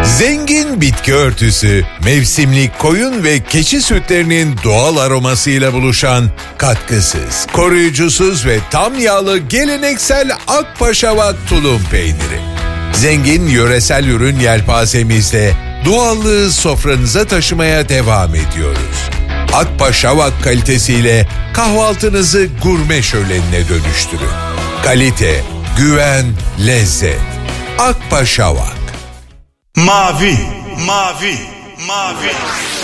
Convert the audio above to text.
Zengin bitki örtüsü, mevsimlik koyun ve keçi sütlerinin doğal aromasıyla buluşan katkısız, koruyucusuz ve tam yağlı geleneksel Akpaşavak tulum peyniri. Zengin yöresel ürün yelpazemizle doğallığı sofranıza taşımaya devam ediyoruz. Akpaşavak kalitesiyle kahvaltınızı gurme şölenine dönüştürün. Kalite, güven, lezzet. Akpaşavak. Mavi, mavi, mavi.